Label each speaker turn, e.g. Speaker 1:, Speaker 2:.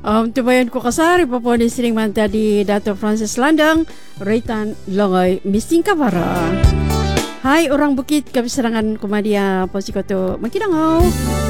Speaker 1: Tubayan ko kasari po po ni Sring Manta di Dato Francis Landang, Raytan Longoy, Misting Kabara. Hai, orang bukit, kabisarangan kumadia po si Koto Magkinangaw.